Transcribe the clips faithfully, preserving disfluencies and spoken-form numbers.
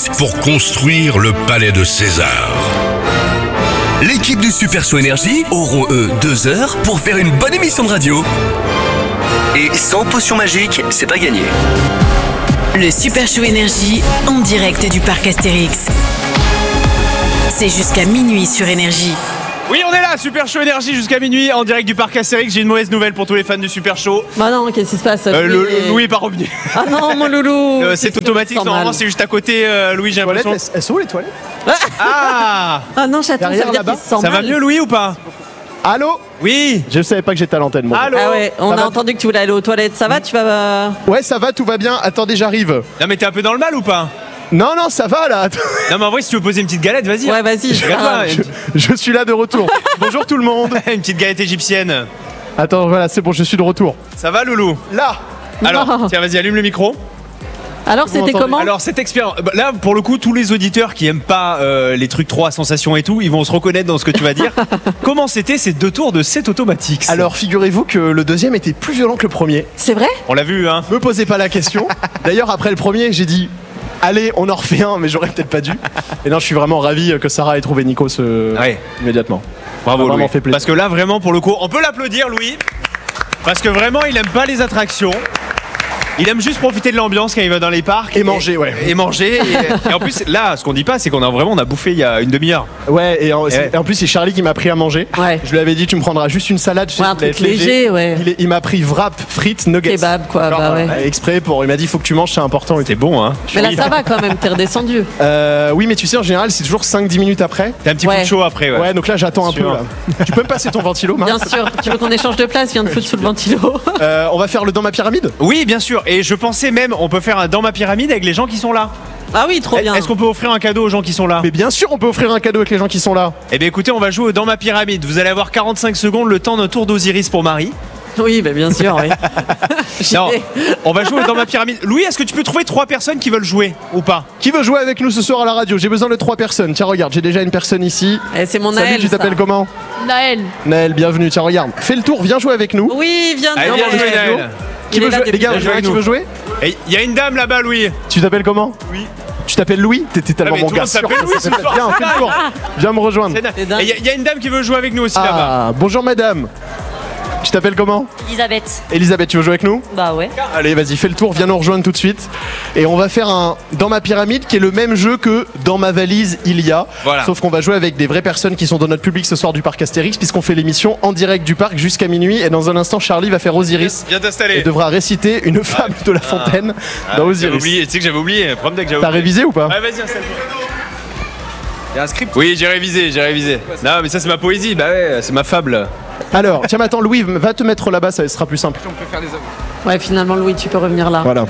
pour construire le palais de César. L'équipe du Super Show Énergie auront eux deux heures pour faire une bonne émission de radio. Et sans potion magique, c'est pas gagné. Le Super Show Énergie en direct du parc Astérix. C'est jusqu'à minuit sur Énergie. Oui, on est là, Super Show Énergie jusqu'à minuit en direct du parc Astérix. J'ai une mauvaise nouvelle pour tous les fans du Super Show. Bah non, qu'est-ce qui se passe? euh, le, le, Louis est pas revenu. Ah non, mon loulou. euh, C'est automatique, normalement c'est juste à côté, euh, Louis, j'ai l'impression. Elles, elles sont où les toilettes? Ah Ah non, chaton, Derrière, ça veut dire là-bas. qu'il se sent Ça va mal. mieux, Louis, ou pas? Allô? Oui. Je savais pas que j'étais à l'antenne, moi. Allô? Ah ouais, on Ça a va entendu que tu voulais aller aux toilettes. Ça va, tu vas... Ouais, ça va, tout va bien. Attendez, j'arrive. Non mais t'es un peu dans le mal ou pas? Non, non, ça va là. Non mais en vrai, si tu veux poser une petite galette, vas-y. Ouais, vas-y. Regarde-moi, Je, je suis là de retour. Bonjour tout le monde. une petite galette égyptienne. Attends, voilà, c'est bon, je suis de retour. Ça va, Loulou? Là. Alors, Non. tiens, vas-y, allume le micro. Alors, c'était m'entendez? comment? Alors, cette expérience, bah, là, pour le coup, tous les auditeurs qui aiment pas euh, les trucs trop à sensation et tout, ils vont se reconnaître dans ce que tu vas dire. Comment c'était ces deux tours de sept Automatics? Alors, figurez-vous que le deuxième était plus violent que le premier. C'est vrai? On l'a vu, hein. Me posez pas la question. D'ailleurs, après le premier, j'ai dit allez, on en refait un, mais j'aurais peut-être pas dû. Et non, je suis vraiment ravi que Sarah ait trouvé Nikos euh, Ouais. immédiatement. Bravo, Ça m'a vraiment Louis. fait plaisir. Parce que là, vraiment, pour le coup, on peut l'applaudir, Louis. Parce que vraiment, il aime pas les attractions. Il aime juste profiter de l'ambiance quand il va dans les parcs. Et manger, ouais. Et manger. Et, et en plus, là, ce qu'on dit pas, c'est qu'on a vraiment on a bouffé il y a une demi-heure. Ouais, et en, Et c'est- ouais. et en plus, c'est Charlie qui m'a pris à manger. Ouais. Je lui avais dit, tu me prendras juste une salade. je sais Ouais, un que ça allait truc être léger, ouais. Il, est- il m'a pris wrap, frites, nuggets. Kebab, quoi, Genre, bah ouais. euh, exprès pour. Il m'a dit, faut que tu manges, c'est important. C'est bon, hein. Mais là, ça va quand même, t'es redescendu. Euh, oui, mais tu sais, en général, c'est toujours cinq dix minutes après. T'as un petit Ouais. coup de chaud après, ouais. Ouais, donc là, j'attends un peu. Sûr. Là. Tu peux me passer ton ventilo, Marc? Bien sûr. Tu veux qu'on échange de place? Viens de foutre sous le ventilo. Euh, On va faire le dans ma pyramide. Oui, bien sûr. Et je pensais même, on peut faire un dans ma pyramide avec les gens qui sont là. Ah oui, trop bien. Est-ce qu'on peut offrir un cadeau aux gens qui sont là? Mais bien sûr, on peut offrir un cadeau avec les gens qui sont là. Eh bien, écoutez, on va jouer au dans ma pyramide. Vous allez avoir quarante-cinq secondes, le temps d'un tour d'Osiris pour Marie. Oui, bah bien sûr, oui. J'y Non, vais. on va jouer au dans ma pyramide. Louis, est-ce que tu peux trouver trois personnes qui veulent jouer ou pas? Qui veut jouer avec nous ce soir à la radio? J'ai besoin de trois personnes. Tiens, regarde, j'ai déjà une personne ici. Eh, c'est mon Salut, Naël. tu t'appelles ça. comment? Naël. Naël, bienvenue. Tiens, regarde. Fais le tour, viens jouer avec nous. Oui, viens de Allez, viens viens de- jouer, Naël. Qui Il veut est là jouer? Les depuis gars, le il y en a un début. qui veut jouer? Et il y a une dame là-bas, Louis. Tu t'appelles comment? Oui. Tu t'appelles Louis? T'es t'es tellement mais mon tout le gars. monde s'appelle sûr, Louis ça ce s'appelle- soir, Viens, c'est fais le tour. Viens me rejoindre. C'est dingue. C'est dingue. Et Il y, a- il y a une dame qui veut jouer avec nous aussi là-bas. Ah, bonjour madame. Tu t'appelles comment? Elisabeth. Elisabeth, tu veux jouer avec nous? Bah ouais. Allez, vas-y, fais le tour, viens nous rejoindre tout de suite. Et on va faire un dans ma pyramide qui est le même jeu que dans ma valise il y a. Voilà. Sauf qu'on va jouer avec des vraies personnes qui sont dans notre public ce soir du parc Astérix, puisqu'on fait l'émission en direct du parc jusqu'à minuit. Et dans un instant, Charlie va faire Osiris Viens t'installer. et devra réciter une fable de La Fontaine Ah, dans j'avais Osiris. oublié, tu sais que j'avais oublié. Le problème, dès que j'avais T'as oublié. révisé ou pas? Ouais, vas-y, installe-toi. Il y a un script? Oui, j'ai révisé, j'ai révisé. Non, mais ça, c'est ma poésie. Bah ouais, c'est ma fable. Alors, tiens, mais attends, Louis, va te mettre là-bas, ça sera plus simple. Ouais, finalement, Louis, tu peux revenir là. Voilà.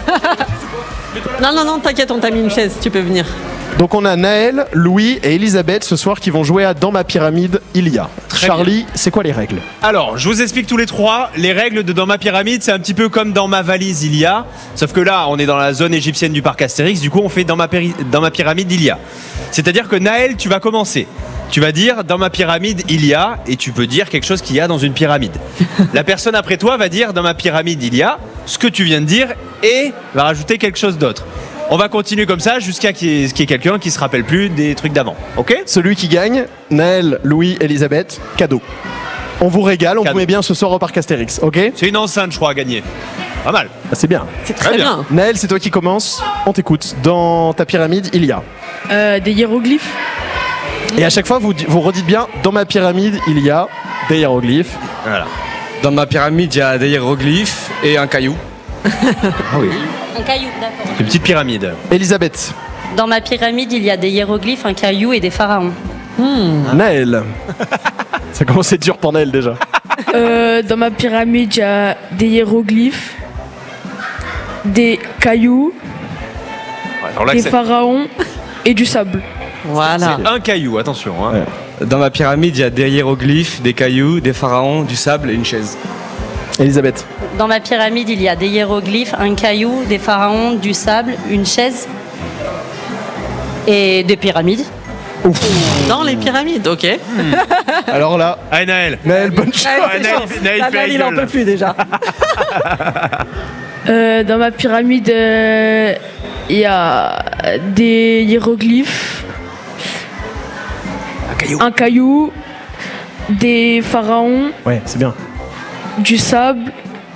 Non, non, non, t'inquiète, on t'a mis une chaise, tu peux venir. Donc on a Naël, Louis et Elisabeth ce soir qui vont jouer à Dans ma pyramide il y a. Très Charlie, c'est quoi les règles? Alors, je vous explique tous les trois. Les règles de dans ma pyramide, c'est un petit peu comme dans ma valise il y a. Sauf que là, on est dans la zone égyptienne du parc Astérix. Du coup, on fait dans ma, péri- dans ma pyramide il y a. C'est-à-dire que Naël, tu vas commencer. Tu vas dire dans ma pyramide il y a, et tu peux dire quelque chose qu'il y a dans une pyramide. La personne après toi va dire dans ma pyramide il y a ce que tu viens de dire et va rajouter quelque chose d'autre. On va continuer comme ça jusqu'à qu'il y ait, qu'il y ait quelqu'un qui se rappelle plus des trucs d'avant. Ok? Celui qui gagne, Naël, Louis, Elisabeth, cadeau. On vous régale, on Cadeau. vous met bien ce soir au parc Astérix, ok? C'est une enceinte, je crois, à gagner. Pas mal. Ah, c'est bien. C'est très, Très bien. bien. Naël, c'est toi qui commence, on t'écoute. Dans ta pyramide, il y a. Euh, des hiéroglyphes. Et à chaque fois, vous, di- vous redites bien, dans ma pyramide, il y a des hiéroglyphes. Voilà. Dans ma pyramide, il y a des hiéroglyphes et un caillou. Ah oui. Un caillou, d'accord. Une petite pyramide. Elisabeth, Dans ma pyramide, il y a des hiéroglyphes, un caillou et des pharaons. Naël. Ça commence à être dur pour Naël déjà. Euh, dans ma pyramide, il y a des hiéroglyphes, des cailloux, Alors là, des c'est pharaons et du sable. Voilà. un caillou, attention. Hein. Ouais. Dans ma pyramide, il y a des hiéroglyphes, des cailloux, des pharaons, du sable et une chaise. Elisabeth, Dans ma pyramide, il y a des hiéroglyphes, un caillou, des pharaons, du sable, une chaise et des pyramides. Dans les pyramides, ok. alors là, Allez, Naël. Naël, bonne chance. Ouais, Naël, Naël La fait la Naël, il en gueule. peut plus déjà. Euh, dans ma pyramide, euh, il y a des hiéroglyphes, Un caillou. un caillou, des pharaons, Ouais, c'est bien. du sable,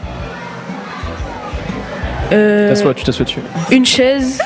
euh, T'assois, tu t'assois dessus. une chaise,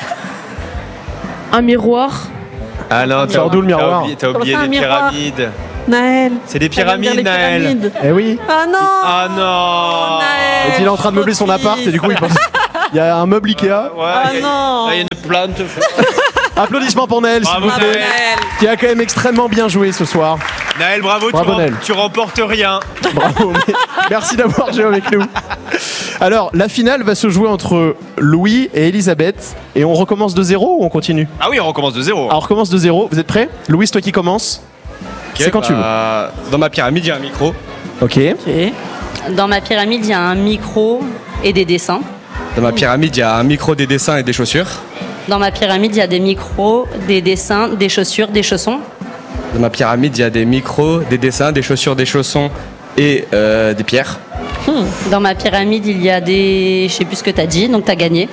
un miroir. Ah non, Sors d'où le t'as miroir oublié, t'as oublié Comment ça, des un miroir pyramides. Naël. C'est des Elle aime bien pyramides, les Naël. pyramides. Eh oui. Ah non. Ah non. Naël. Et il est en train de meubler son appart et du coup il pense. Il y a un meuble Ikea. Ouais, Ah il y a- non. ah, il y a une plante. Applaudissements pour Naël, s'il Bravo, vous plaît. Naël. Qui a quand même extrêmement bien joué ce soir. Naël, bravo, Bravo, tu, rem- Naël. tu remportes rien. Bravo. mais Merci d'avoir joué avec nous. Alors, la finale va se jouer entre Louis et Elisabeth. Et on recommence de zéro ou on continue? Ah oui, on recommence de zéro. Alors, on recommence de zéro. Vous êtes prêts? Louis, c'est toi qui commence. C'est quand tu veux. bah, Dans ma pyramide, il y a un micro. Ok. Dans ma pyramide, il y a un micro et des dessins. Dans ma pyramide, il y a un micro, des dessins et des chaussures. Dans ma pyramide, il y a des micros, des dessins, des chaussures, des chaussons. Dans ma pyramide, il y a des micros, des dessins, des chaussures, des chaussons et euh, des pierres. Dans ma pyramide, il y a des... Je sais plus ce que t'as dit, donc t'as gagné.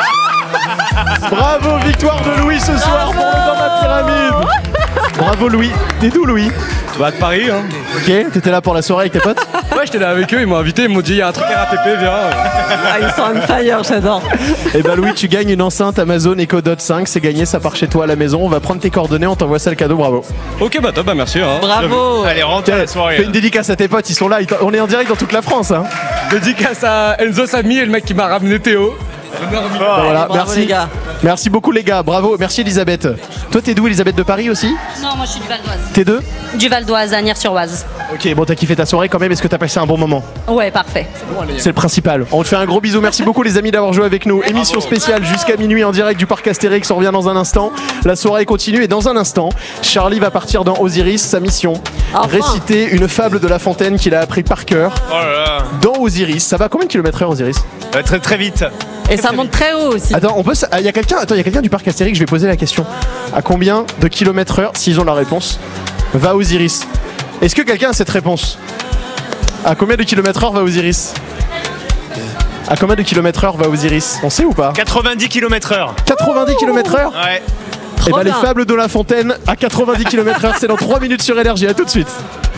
Bravo, victoire de Louis ce soir pour le Dans ma pyramide. Bravo Louis. T'es d'où Louis? Bah, de Paris, hein. Ok, t'étais là pour la soirée avec tes potes? Ouais, j'étais là avec eux, ils m'ont invité, ils m'ont dit, il y a un truc R A T P, viens. Ah, ils sont on fire, j'adore. Et bah Louis, tu gagnes une enceinte Amazon Echo Dot cinq, c'est gagné, ça part chez toi à la maison. On va prendre tes coordonnées, on t'envoie ça le cadeau, bravo. Ok, bah top, bah merci. Hein. Bravo. Allez, rentre à la soirée. Fais une dédicace à tes potes, ils sont là, ils t'en- on est en direct dans toute la France. Hein. Dédicace à Enzo Samy et le mec qui m'a ramené Théo. Bah voilà, Bravo, merci les gars. Merci beaucoup les gars, bravo, merci Elisabeth. Toi t'es d'où Elisabeth, de Paris aussi? Non, moi je suis du Val d'Oise. T'es d'eux? Du Val d'Oise, à Nières-sur-Oise. Ok, bon t'as kiffé ta soirée quand même, est-ce que t'as passé un bon moment? Ouais, parfait. C'est le principal. On te fait un gros bisou. Merci beaucoup les amis d'avoir joué avec nous. Émission spéciale jusqu'à minuit en direct du parc Astérix. On revient dans un instant. La soirée continue et dans un instant, Charlie va partir dans Osiris. Sa mission, Enfin. réciter une fable de La Fontaine qu'il a appris par cœur Oh là là. dans Osiris. Ça va combien de kilomètres heure Osiris? Ouais, très très vite. Et ça monte très haut aussi. Attends, on peut. s- ah, Il y a quelqu'un. Attends, il y a quelqu'un du parc Astérix. Je vais poser la question. À combien de kilomètres heure, s'ils ont la réponse, va Osiris? Est-ce que quelqu'un a cette réponse? À combien de kilomètres heure va Osiris? À combien de kilomètres heure va Osiris? On sait ou pas? quatre-vingt-dix kilomètres heure. quatre-vingt-dix kilomètres heure. Ouais. Et bah les bien. fables de La Fontaine à quatre-vingt-dix kilomètres heure, c'est dans trois minutes sur Énergie. À tout de suite.